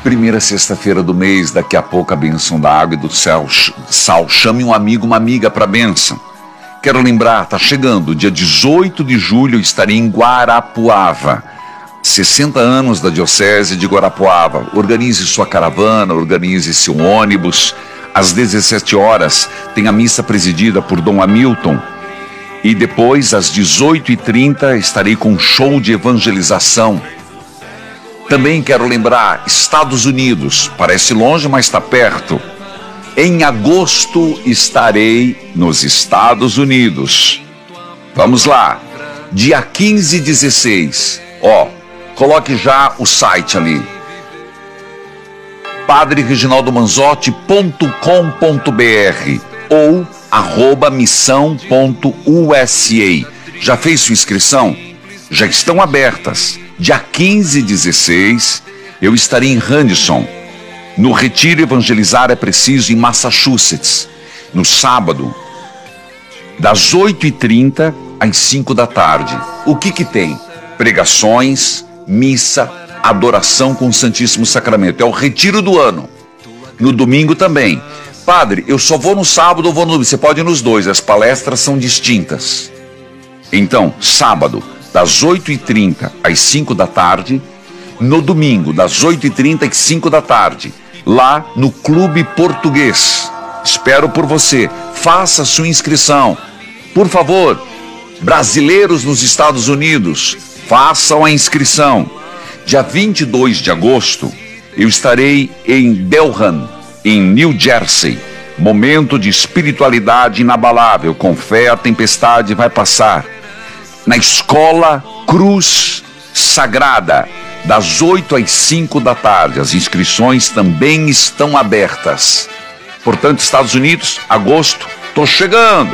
Primeira sexta-feira do mês, daqui a pouco a bênção da água e do sal. Chame um amigo, uma amiga para a bênção. Quero lembrar, está chegando, dia 18 de julho eu estarei em Guarapuava. 60 anos da Diocese de Guarapuava. Organize sua caravana, organize seu ônibus. Às 17 horas tem a missa presidida por Dom Hamilton. E depois, às 18h30, estarei com um show de evangelização. Também quero lembrar, Estados Unidos, parece longe, mas está perto. Em agosto estarei nos Estados Unidos. Vamos lá, dia 15 e 16. Coloque já o site ali. padrereginaldomanzotti.com.br ou @missão.usa. Já fez sua inscrição? Já estão abertas. Dia 15 e 16, eu estarei em Henderson, no Retiro Evangelizar é Preciso, em Massachusetts, no sábado, das 8h30 às 5 da tarde. O que tem? Pregações, missa, adoração com o Santíssimo Sacramento. É o retiro do ano. No domingo também. Padre, eu só vou no sábado ou vou no domingo? Você pode ir nos dois, as palestras são distintas. Então, sábado, das 8h30 às 5 da tarde, no domingo, das 8h30 às 5 da tarde, lá no Clube Português. Espero por você. Faça sua inscrição. Por favor, brasileiros nos Estados Unidos, façam a inscrição. Dia 22 de agosto, eu estarei em Delran, em New Jersey. Momento de espiritualidade inabalável. Com fé, a tempestade vai passar. Na Escola Cruz Sagrada, das 8 às 5 da tarde. As inscrições também estão abertas. Portanto, Estados Unidos, agosto, tô chegando.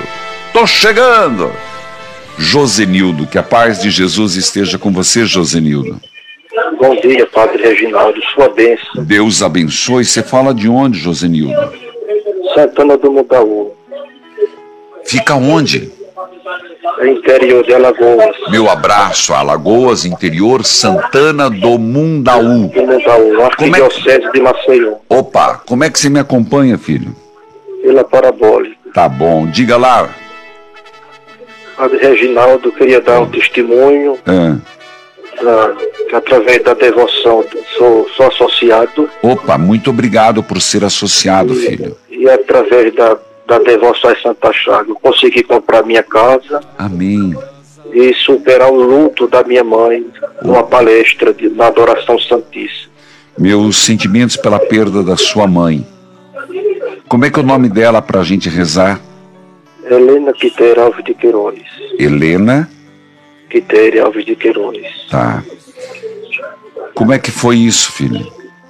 Josenildo, que a paz de Jesus esteja com você, Josenildo. Bom dia, Padre Reginaldo, sua bênção. Deus abençoe. Você fala de onde, Josenildo? Santana do Mundaú. Fica onde? Interior de Alagoas. Meu abraço a Alagoas, interior, Santana do Mundaú. Arquidiocese de Maceió. Opa, como é que você me acompanha, filho? Pela parabólica. Tá bom, diga lá. Padre Reginaldo, queria dar um testemunho. Que através da devoção, sou associado. Opa, muito obrigado por ser associado, filho. E através da devoção a Santa Chaga, eu consegui comprar minha casa. Amém. E superar o luto da minha mãe numa palestra na Adoração Santíssima. Meus sentimentos pela perda da sua mãe. Como é que é o nome dela para a gente rezar? Helena Quitéria Alves de Queiroz. Helena Quitéria Alves de Queiroz. Tá. Como é que foi isso, filho?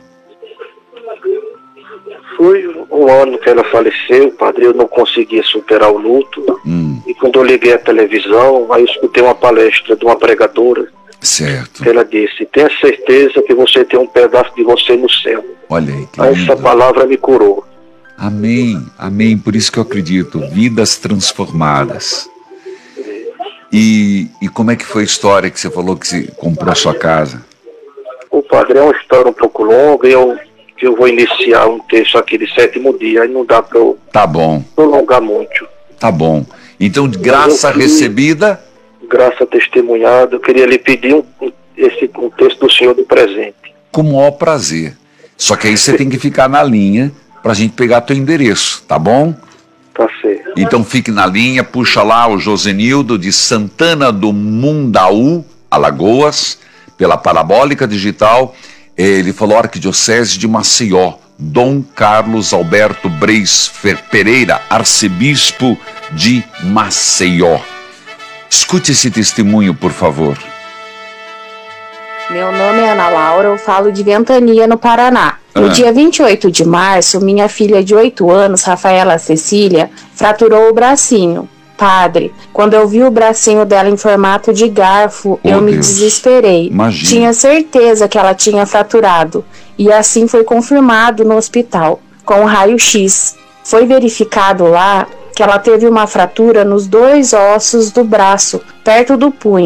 Foi um ano que ela faleceu, padre, eu não conseguia superar o luto. E quando eu liguei a televisão, aí eu escutei uma palestra de uma pregadora. Certo. Que ela disse, tenha certeza que você tem um pedaço de você no céu. Olha aí. Essa palavra me curou. Amém, amém, por isso que eu acredito, vidas transformadas. E como é que foi a história que você falou que você comprou a sua casa? O padre, é uma história um pouco longa, eu vou iniciar um texto aqui de 7º dia, aí não dá para eu prolongar muito. Tá bom, então de graça recebida? Graça testemunhada, eu queria lhe pedir um texto do senhor do presente. Com o maior prazer, só que aí você tem que ficar na linha pra gente pegar teu endereço, tá bom? Tá certo. Então fique na linha, puxa lá o Josenildo de Santana do Mundaú, Alagoas, pela Parabólica Digital. Ele falou Arquidiocese de Maceió, Dom Carlos Alberto Breis Pereira, arcebispo de Maceió. Escute esse testemunho, por favor. Meu nome é Ana Laura, eu falo de Ventania, no Paraná. No dia 28 de março, minha filha de 8 anos, Rafaela Cecília, fraturou o bracinho. Padre, quando eu vi o bracinho dela em formato de garfo, eu me desesperei. Imagina. Tinha certeza que ela tinha fraturado. E assim foi confirmado no hospital, com o raio-x. Foi verificado lá que ela teve uma fratura nos 2 ossos do braço, perto do punho.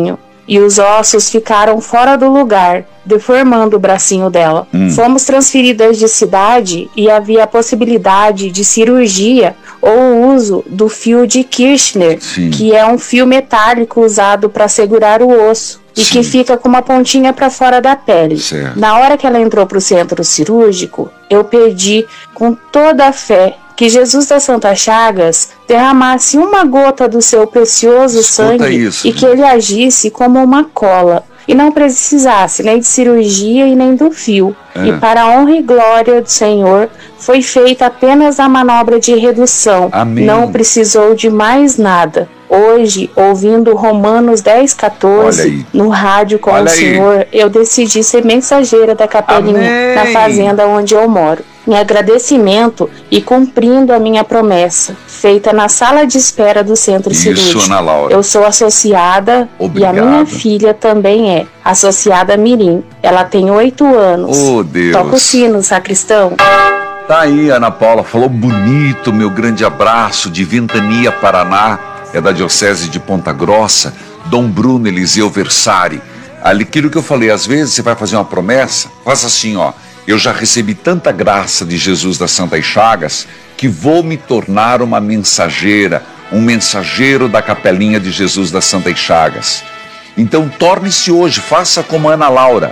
e os ossos ficaram fora do lugar, deformando o bracinho dela. Fomos transferidas de cidade e havia a possibilidade de cirurgia ou o uso do fio de Kirchner, que é um fio metálico usado para segurar o osso e que fica com uma pontinha para fora da pele. Na hora que ela entrou para o centro cirúrgico, eu pedi com toda a fé que Jesus das Santas Chagas derramasse uma gota do seu precioso sangue e que ele agisse como uma cola e não precisasse nem de cirurgia e nem do fio. E para a honra e glória do Senhor, foi feita apenas a manobra de redução. Amém. Não precisou de mais nada. Hoje, ouvindo Romanos 10:14 no rádio com o Senhor, eu decidi ser mensageira da capelinha na fazenda onde eu moro. Em agradecimento e cumprindo a minha promessa, feita na sala de espera do centro cirúrgico. Ana Laura. Eu sou associada e a minha filha também é associada Mirim. Ela tem 8 anos. Oh, Deus. Toca o sino, sacristão. Tá aí, Ana Paula, falou bonito, meu grande abraço de Ventania, Paraná, é da Diocese de Ponta Grossa, Dom Bruno Eliseu Versari. Aquilo que eu falei, às vezes você vai fazer uma promessa, faça assim, ó. Eu já recebi tanta graça de Jesus das Santas Chagas que vou me tornar uma mensageira, um mensageiro da capelinha de Jesus das Santas Chagas. Então torne-se hoje, faça como Ana Laura,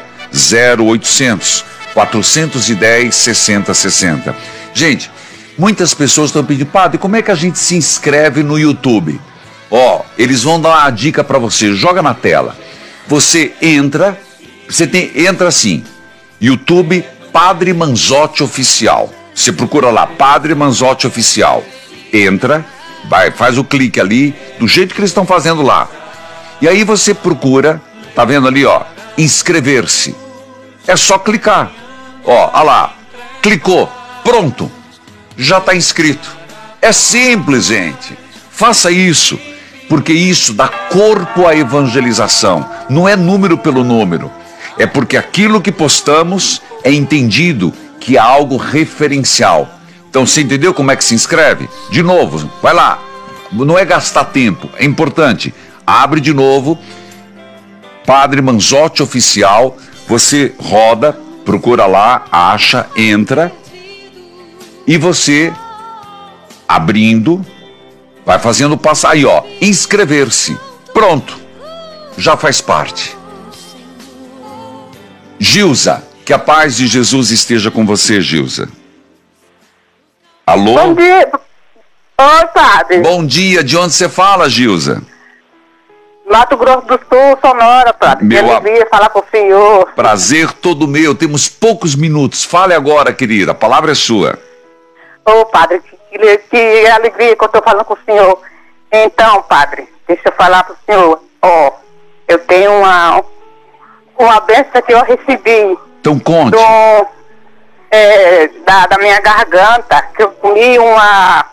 0800 410 6060. Gente, muitas pessoas estão pedindo, padre, como é que a gente se inscreve no YouTube? Ó, eles vão dar uma dica para você, joga na tela. Você entra, entra assim, YouTube Padre Manzotti Oficial. Você procura lá, Padre Manzotti Oficial. Entra, faz o clique ali, do jeito que eles estão fazendo lá. E aí você procura, tá vendo ali, ó, inscrever-se. É só clicar. Ó, olha lá, clicou, pronto, já está inscrito. É simples, gente. Faça isso, porque isso dá corpo à evangelização. Não é número pelo número. É porque aquilo que postamos é entendido que é algo referencial. Então, você entendeu como é que se inscreve? De novo, vai lá. Não é gastar tempo, é importante. Abre de novo, Padre Manzotti Oficial. Você roda, procura lá, acha, entra. E você, abrindo, vai fazendo passar aí, ó, inscrever-se. Pronto, já faz parte. Gilza, que a paz de Jesus esteja com você, Gilza. Alô? Bom dia. Oi, padre. Bom dia, de onde você fala, Gilza? Mato Grosso do Sul, Sonora, padre. Meu Eu devia falar com o senhor. Prazer todo meu, temos poucos minutos. Fale agora, querida, a palavra é sua. Ô, padre, que alegria que eu estou falando com o senhor. Então, padre, deixa eu falar para o senhor. Ó, eu tenho uma bênção que eu recebi. Então conte. Da minha garganta, que eu comi uma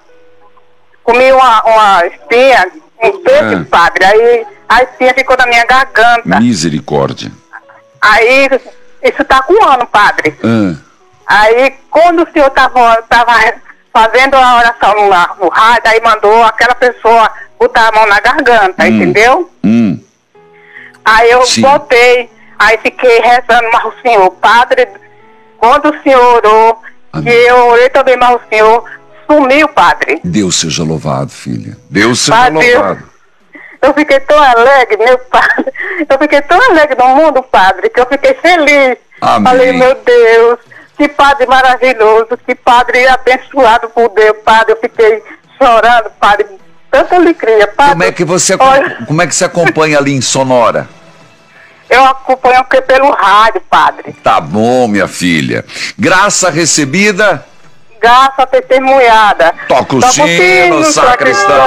espinha, um peixe, padre. Aí a espinha ficou na minha garganta. Misericórdia. Aí, isso tá com um ano, padre. Aí, quando o senhor tava fazendo a oração no rádio, aí mandou aquela pessoa botar a mão na garganta, entendeu? Aí eu botei, aí fiquei rezando, mas o senhor, padre, quando o senhor orou, que eu orei também, mas o senhor sumiu, padre. Deus seja louvado, filha. Deus seja louvado. Eu fiquei tão alegre, meu padre. Eu fiquei tão alegre no mundo, padre, que eu fiquei feliz. Amém. Falei, meu Deus, que padre maravilhoso, que padre abençoado por Deus, padre. Eu fiquei chorando, padre. Tanta alegria, padre. Como é que você acompanha ali em Sonora? Eu acompanho pelo rádio, padre. Tá bom, minha filha. Graça recebida. Graça testemunhada. Toca o sino, sacristão.